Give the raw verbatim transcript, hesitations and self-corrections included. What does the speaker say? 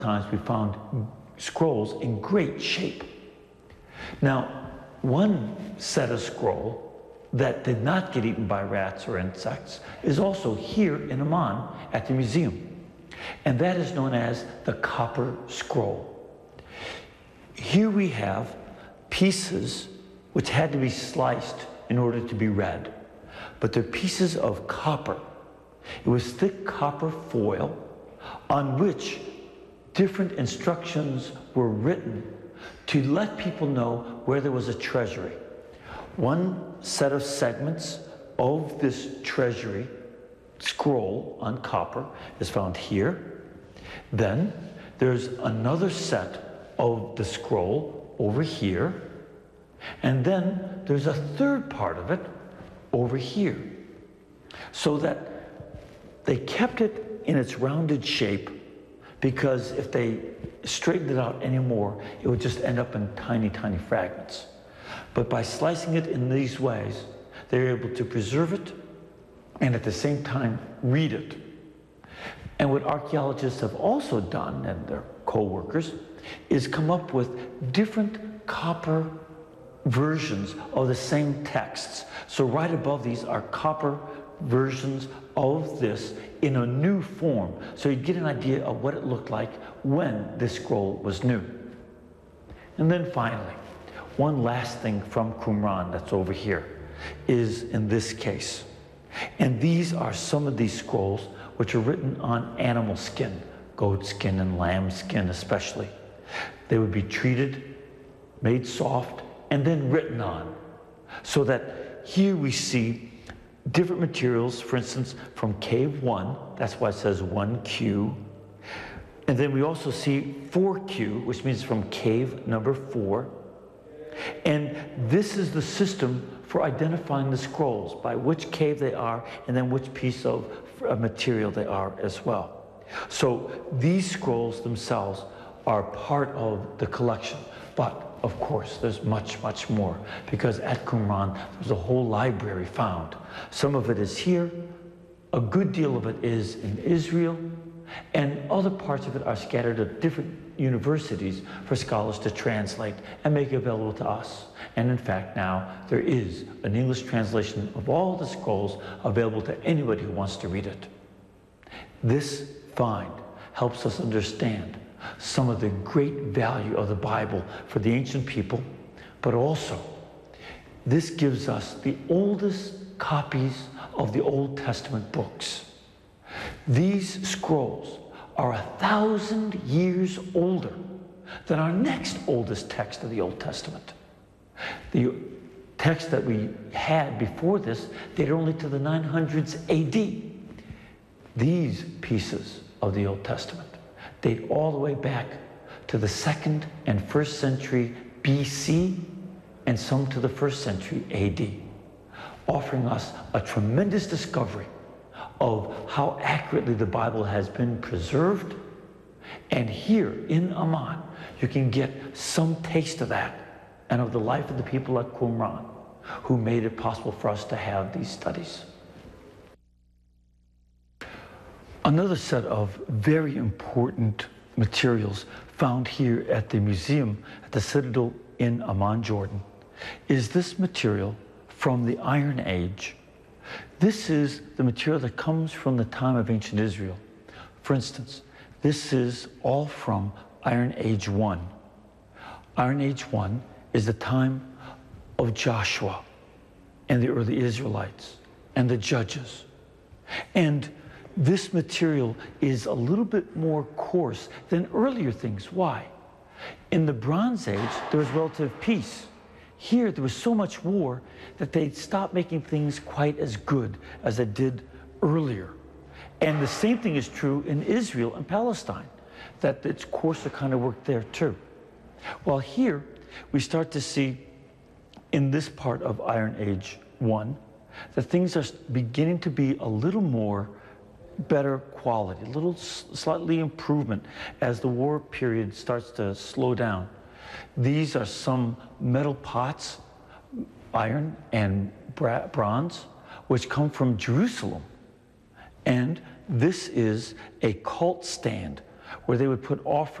times we found scrolls in great shape. Now, one set of scroll that did not get eaten by rats or insects is also here in Amman at the museum. And that is known as the Copper Scroll. Here we have pieces which had to be sliced in order to be read, but they're pieces of copper. It was thick copper foil on which different instructions were written to let people know where there was a treasury. One set of segments of this treasury scroll on copper is found here. Then there's another set of the scroll over here. And then there's a third part of it over here. So that they kept it in its rounded shape, because if they straightened it out anymore, it would just end up in tiny, tiny fragments. But by slicing it in these ways, they're able to preserve it and at the same time read it. And what archaeologists have also done, and their co-workers, is come up with different copper versions of the same texts. So right above these are copper versions of this in a new form, so you get an idea of what it looked like when this scroll was new. And then finally, one last thing from Qumran that's over here is in this case. And these are some of these scrolls which are written on animal skin, goat skin and lamb skin especially. They would be treated, made soft, and then written on. So that here we see different materials, for instance, from cave one, that's why it says one Q. And then we also see four Q, which means from cave number four. And this is the system for identifying the scrolls, by which cave they are, and then which piece of material they are as well. So these scrolls themselves are part of the collection. But of course, there's much, much more, because at Qumran, there's a whole library found. Some of it is here, a good deal of it is in Israel, and other parts of it are scattered at different universities for scholars to translate and make available to us. And in fact, now there is an English translation of all the scrolls available to anybody who wants to read it. This find helps us understand some of the great value of the Bible for the ancient people, but also this gives us the oldest copies of the Old Testament books. These scrolls are a thousand years older than our next oldest text of the Old Testament. The text that we had before this dated only to the nine hundreds A D. These pieces of the Old Testament date all the way back to the second and first century B C, and some to the first century A D, offering us a tremendous discovery of how accurately the Bible has been preserved. And here in Amman, you can get some taste of that and of the life of the people at Qumran who made it possible for us to have these studies. Another set of very important materials found here at the museum at the Citadel in Amman, Jordan, is this material from the Iron Age. This is the material that comes from the time of ancient Israel. For instance, this is all from Iron Age one. Iron Age one is the time of Joshua and the early Israelites and the judges. And this material is a little bit more coarse than earlier things. Why? In the Bronze Age, there was relative peace. Here, there was so much war that they stopped making things quite as good as they did earlier. And the same thing is true in Israel and Palestine, that it's coarser kind of work there too. While here, we start to see in this part of Iron Age one, that things are beginning to be a little more better quality, a little slightly improvement as the war period starts to slow down. These are some metal pots, iron and bronze, which come from Jerusalem. And this is a cult stand where they would put offerings